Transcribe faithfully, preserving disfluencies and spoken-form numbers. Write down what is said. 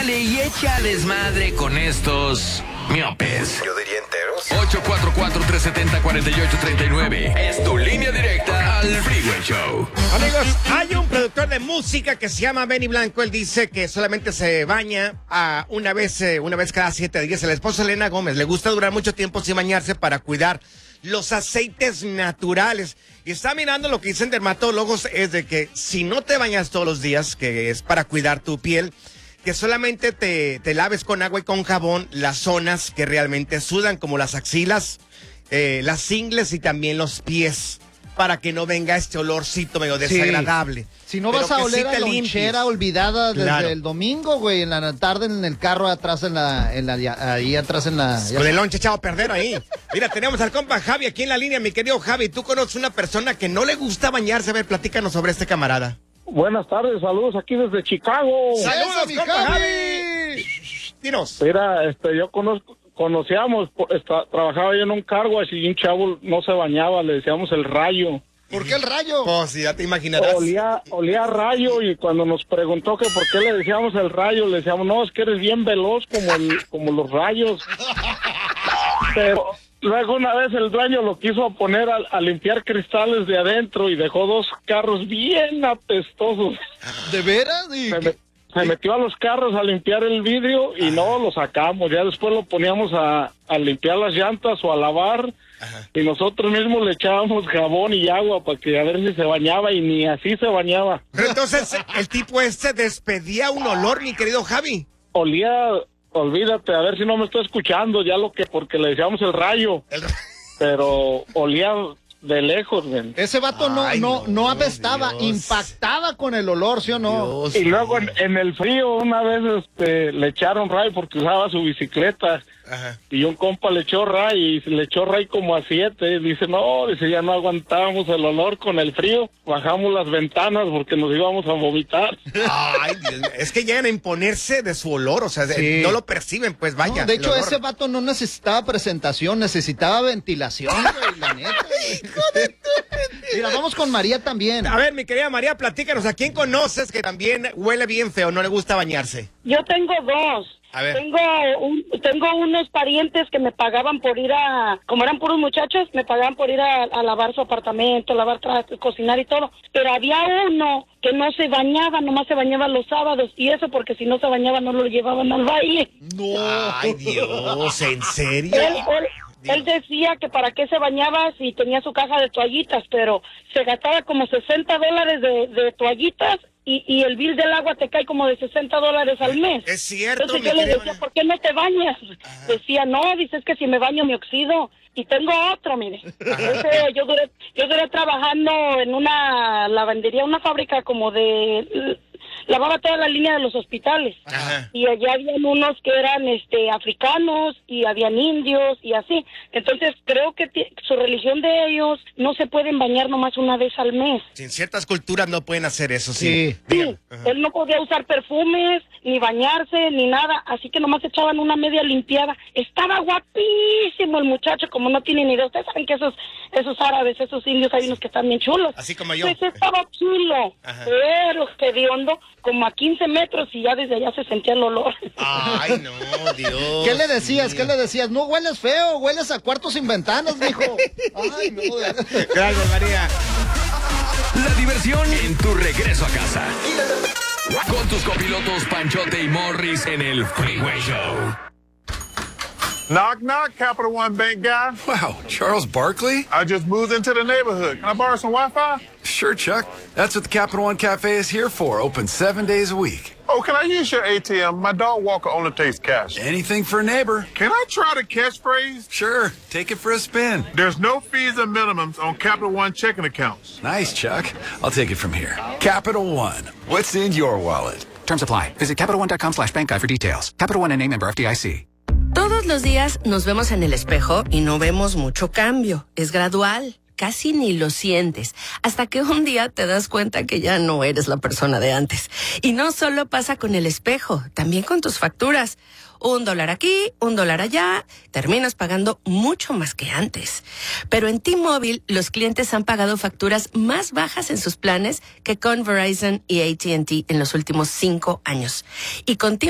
Y echa desmadre con estos miopes. Yo diría enteros. ocho cuatro cuatro, tres siete cero, cuatro ocho tres nueve. Es tu línea directa al Freeway Show. Amigos, hay un productor de música que se llama Benny Blanco. Él dice que solamente se baña a una vez, eh, una vez cada siete días. El esposo Elena Gómez le gusta durar mucho tiempo sin bañarse para cuidar los aceites naturales. Y está mirando lo que dicen dermatólogos, es de que si no te bañas todos los días, que es para cuidar tu piel, que solamente te, te laves con agua y con jabón las zonas que realmente sudan, como las axilas, eh, las ingles y también los pies, para que no venga este olorcito medio desagradable. Sí. Si no Pero vas a que oler sí a te lonchera limpies. olvidada desde Claro. el domingo, güey, en la tarde en el carro atrás en la, en la ahí atrás en la... Con el lonche echado a perder ahí. Mira, tenemos al compa Javi aquí en la línea, mi querido Javi. ¿Tú conoces una persona que no le gusta bañarse? A ver, platícanos sobre este camarada. Buenas tardes, saludos aquí desde Chicago. ¡Saludos, mi compa Javi! Javi! Dinos. Mira, este, yo conozco, conocíamos, está, trabajaba yo en un car wash y un chavo no se bañaba, le decíamos el rayo. ¿Por qué el rayo? Pues ya te imaginarás. Olía, olía a rayo y cuando nos preguntó que por qué le decíamos el rayo, le decíamos, no, es que eres bien veloz como, el, como los rayos. Pero luego una vez el dueño lo quiso poner a, a limpiar cristales de adentro y dejó dos carros bien apestosos. ¿De veras? ¿Y Se, qué? me- se metió a los carros a limpiar el vidrio y no lo sacamos. Ya después lo poníamos a, a limpiar las llantas o a lavar. Ajá. Y nosotros mismos le echábamos jabón y agua para que a ver si se bañaba y ni así se bañaba. Pero entonces, el tipo este despedía un olor, mi querido Javi. Olía, olvídate, a ver si no me está escuchando ya lo que, porque le decíamos el rayo, El... pero olía de lejos, ven. Ese vato no, Ay, no, no, no apestaba, Dios. impactada con el olor, ¿sí o no? Dios Y luego en, mío. en el frío una vez este, le echaron rayo porque usaba su bicicleta. Ajá. Y un compa le echó ray y le echó ray como a siete. Dice, no, dice, ya no aguantábamos el olor con el frío. Bajamos las ventanas porque nos íbamos a vomitar. Ay, Dios mío. Es que llegan a imponerse de su olor, o sea, de- Sí. no lo perciben, pues vaya. No, de el hecho, olor. ese vato no necesitaba presentación, necesitaba ventilación, güey, la neta. güey. Mira, vamos con María también. A ver, mi querida María, platícanos, ¿a quién conoces que también huele bien feo, no le gusta bañarse? Yo tengo dos. A ver. Tengo un, tengo unos parientes que me pagaban por ir a, como eran puros muchachos, me pagaban por ir a, a lavar su apartamento, lavar trastes, cocinar y todo. Pero había uno que no se bañaba, nomás se bañaba los sábados y eso porque si no se bañaba no lo llevaban al baile. No. Ay, Dios, ¿en serio? Él, él, él decía que para qué se bañaba si tenía su caja de toallitas, pero se gastaba como sesenta dólares de, de toallitas y, y el bill del agua te cae como de sesenta dólares al mes. Es cierto, Entonces mi yo le querida decía, María. ¿por qué no te bañas? Decía, no, dice, es que si me baño me oxido. Y tengo otro, mire. Ese, yo duré, yo duré trabajando en una lavandería, una fábrica como de... Lavaba toda la línea de los hospitales. Ajá. Y allá habían unos que eran este africanos y habían indios y así. Entonces creo que ti- su religión de ellos no se pueden bañar nomás una vez al mes. En ciertas culturas no pueden hacer eso, sí. Sí. Dígame. Sí, él no podía usar perfumes, ni bañarse, ni nada, así que nomás echaban una media limpiada. Estaba guapísimo el muchacho, como no tiene ni idea. Ustedes saben que esos esos árabes, esos indios, hay unos que están bien chulos. Así como yo. Pues estaba chulo, Ajá. pero hediondo, como a quince metros y ya desde allá se sentía el olor. Ay, no, Dios. ¿Qué le decías? ¿Qué mío. le decías? No hueles feo, hueles a cuartos sin ventanas, mijo. Ay, no. de- Gracias, María. La diversión en tu regreso a casa. Con tus copilotos Panchote y Morris en el Freeway Show. Knock, knock, Capital One Bank guy. Wow, Charles Barkley? I just moved into the neighborhood. Can I borrow some Wi-Fi? Sure, Chuck. That's what the Capital One Cafe is here for, open seven days a week. Oh, can I use your A T M? My dog Walker only takes cash. Anything for a neighbor. Can I try the catchphrase? Sure, take it for a spin. There's no fees and minimums on Capital One checking accounts. Nice, Chuck. I'll take it from here. Capital One. What's in your wallet? Terms apply. Visit CapitalOne.com slash bank guide for details. Capital One N A member F D I C. Todos los días nos vemos en el espejo y no vemos mucho cambio. Es gradual. Casi ni lo sientes, hasta que un día te das cuenta que ya no eres la persona de antes. Y no solo pasa con el espejo, también con tus facturas. Un dólar aquí, un dólar allá, terminas pagando mucho más que antes. Pero en T-Mobile, los clientes han pagado facturas más bajas en sus planes que con Verizon y A T and T en los últimos cinco años. Y con